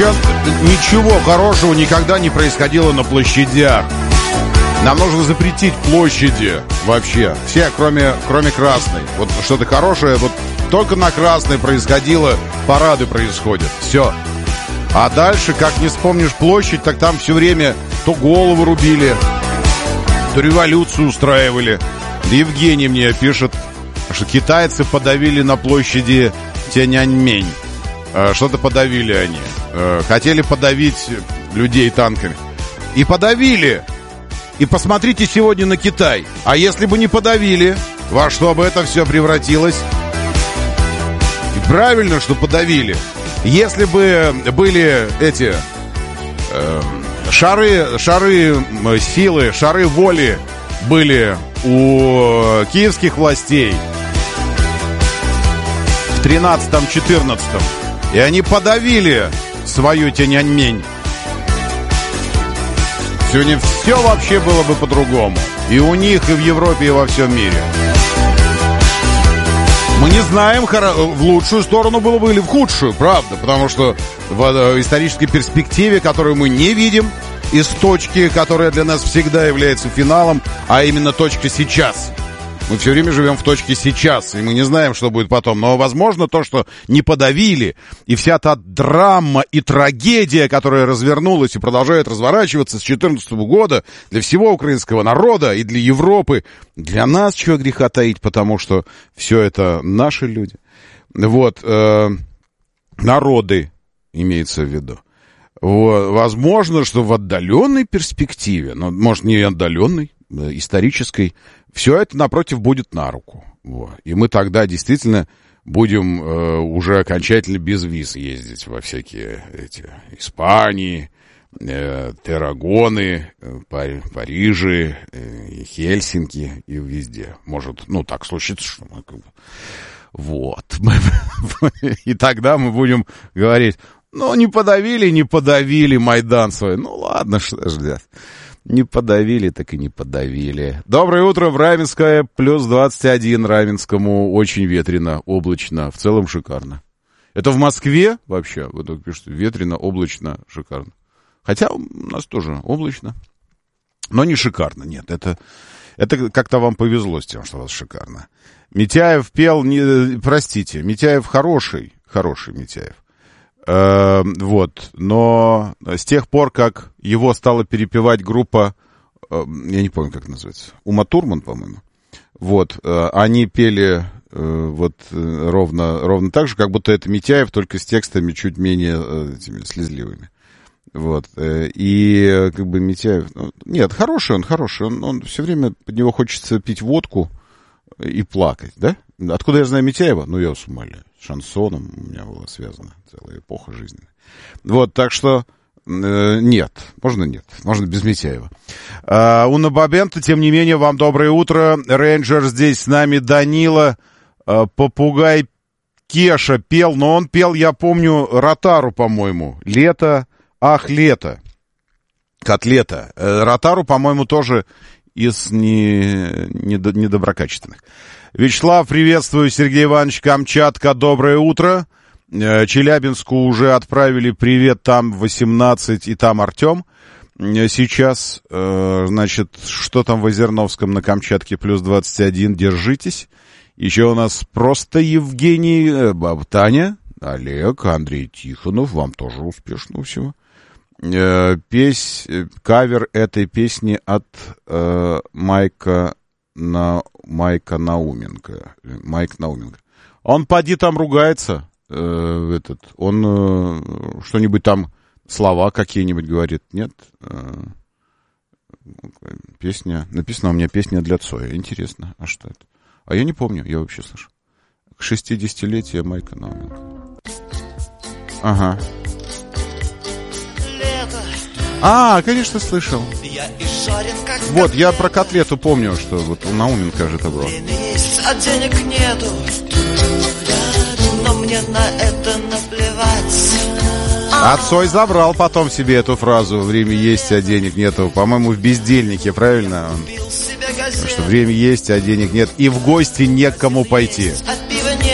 Сейчас ничего хорошего никогда не происходило на площадях. Нам нужно запретить площади вообще. Все, кроме Красной. Вот что-то хорошее, вот только на Красной происходило, парады происходят. Все. А дальше, как не вспомнишь площадь, так там все время то головы рубили, то революцию устраивали. Евгений мне пишет, что китайцы подавили на площади Тяньаньмэнь. Что-то подавили они. Хотели подавить людей танками. И подавили. И посмотрите сегодня на Китай. А если бы не подавили, во что бы это все превратилось? И правильно, что подавили. Если бы были эти шары силы, шары воли были у киевских властей в 13-14, и они подавили свою Тяньаньмэнь, сегодня все вообще было бы по-другому. И у них, и в Европе, и во всем мире. Мы не знаем, в лучшую сторону было бы или в худшую, правда. Потому что в исторической перспективе, которую мы не видим, из точки, которая для нас всегда является финалом, а именно точка сейчас. Мы все время живем в точке сейчас, и мы не знаем, что будет потом. Но, возможно, то, что не подавили, и вся та драма и трагедия, которая развернулась и продолжает разворачиваться с 2014 года для всего украинского народа и для Европы, для нас чего греха таить, потому что все это наши люди. Вот, народы имеется в виду. Вот, возможно, что в отдаленной перспективе, но, может, не отдаленной, исторической, все это, напротив, будет на руку. Вот. И мы тогда действительно будем уже окончательно без виз ездить во всякие эти Испании, Таррагоны, Парижи, Хельсинки и везде. Может, так случится, что мы как бы... Вот. И тогда мы будем говорить, не подавили Майдан свой. Ладно, что ждать. Не подавили, так и не подавили. Доброе утро в Раменское, плюс 21 Раменскому. Очень ветрено, облачно, в целом шикарно. Это в Москве вообще? Вы только пишете, ветрено, облачно, шикарно. Хотя у нас тоже облачно, но не шикарно, нет. Это как-то вам повезло с тем, что у вас шикарно. Митяев пел, простите, Митяев хороший Митяев. Вот, но с тех пор, как его стала перепевать группа, я не помню, как называется, Ума Турман, по-моему, вот, они пели ровно так же, как будто это Митяев, только с текстами чуть менее слезливыми. Вот, и как бы Митяев, нет, хороший он все время под него хочется пить водку и плакать, да? Откуда я знаю Митяева? Я вас умоляю. С шансоном у меня была связана целая эпоха жизни. Вот, так что нет, можно без Митяева. Уна Бабента, тем не менее, вам доброе утро. Рейнджер здесь с нами, Данила, попугай Кеша пел, но он пел, я помню, Ротару, по-моему. Лето, котлета. Ротару, по-моему, тоже из недоброкачественных. Вячеслав, приветствую. Сергей Иванович, Камчатка, доброе утро. Челябинску уже отправили привет, там 18, и там Артем. Сейчас, значит, что там в Озерновском на Камчатке, плюс 21, держитесь. Еще у нас просто Евгений, Таня, Олег, Андрей Тихонов, вам тоже успешного всего. Кавер этой песни от Майка Науменко. Майк Науменко. Он поди там ругается, он что-нибудь там, слова какие-нибудь говорит, нет? Песня, написана у меня песня для Цоя. Интересно, а что это? А я не помню, я вообще слышу. К 60-летию Майка Науменко. Ага. Конечно, слышал. Вот, я про котлету помню, что вот у Науменко же это было. А денег нету, но мне на это наплевать. А Цой забрал потом себе эту фразу «время есть, а денег нету». По-моему, в «Бездельнике», правильно? Потому что время есть, а денег нет. И в гости не к кому пойти.